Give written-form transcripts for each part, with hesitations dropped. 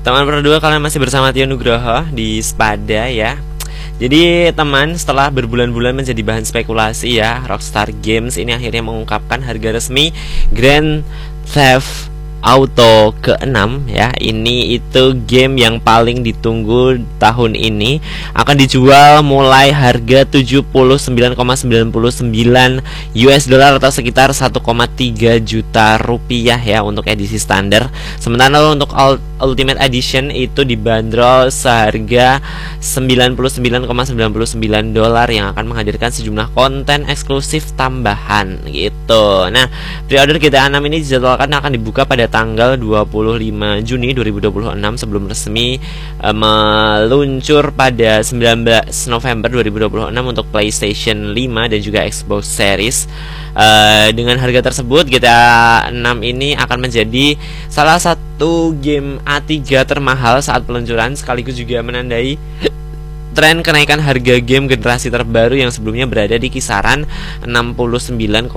Teman berdua, kalian masih bersama Tio Nugroho di Spada ya. Jadi teman, setelah berbulan-bulan menjadi bahan spekulasi ya, Rockstar Games ini akhirnya mengungkapkan harga resmi Grand Theft Auto ke-6 ya. Ini itu game yang paling ditunggu tahun ini, akan dijual mulai harga 79,99 US dollar atau sekitar 1,3 juta rupiah ya untuk edisi standar. Sementara untuk Ultimate Edition itu dibanderol seharga 99,99 dolar yang akan menghadirkan sejumlah konten eksklusif tambahan gitu. Nah, pre-order GTA 6 ini dijadwalkan akan dibuka pada tanggal 25 Juni 2026 sebelum resmi meluncur pada 19 November 2026 untuk PlayStation 5 dan juga Xbox Series. Dengan harga tersebut, GTA 6 ini akan menjadi salah satu game A3 termahal saat peluncuran, sekaligus juga menandai tren kenaikan harga game generasi terbaru yang sebelumnya berada di kisaran 69,99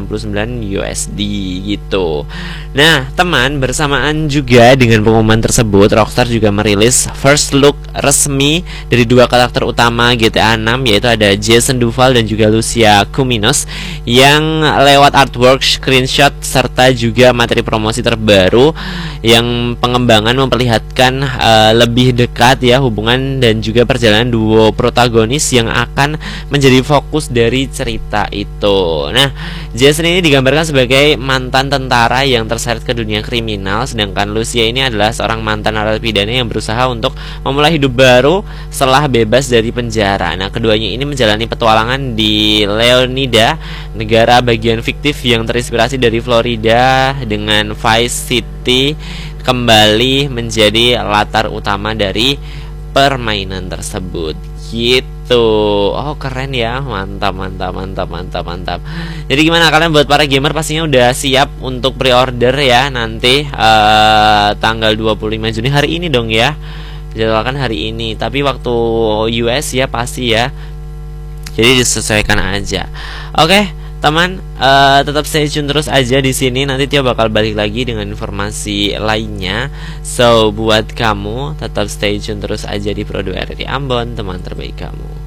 USD gitu. Nah, teman, bersamaan juga dengan pengumuman tersebut, Rockstar juga merilis first look resmi dari dua karakter utama GTA 6, yaitu ada Jason Duval dan juga Lucia Cuminos, yang lewat artwork, screenshot, serta juga materi promosi terbaru yang pengembangan memperlihatkan lebih dekat ya hubungan dan juga perjalanan duo protagonis yang akan menjadi fokus dari cerita itu. Nah, Jason ini digambarkan sebagai mantan tentara yang terseret ke dunia kriminal, sedangkan Lucia ini adalah seorang mantan narapidana yang berusaha untuk memulai hidup baru setelah bebas dari penjara. Nah, keduanya ini menjalani petualangan di Leonida, negara bagian fiktif yang terinspirasi dari Florida, dengan Vice City kembali menjadi latar utama dari permainan tersebut gitu. Oh, keren ya, mantap. Jadi gimana, kalian buat para gamer pastinya udah siap untuk pre-order ya nanti tanggal 25 Juni, hari ini dong ya, jadwalkan hari ini, tapi waktu US ya pasti ya, jadi disesuaikan aja. Oke teman, tetap stay tune terus aja di sini. Nanti Tio bakal balik lagi dengan informasi lainnya. So buat kamu tetap stay tune terus aja di Pro 2 RRI Ambon, teman terbaik kamu.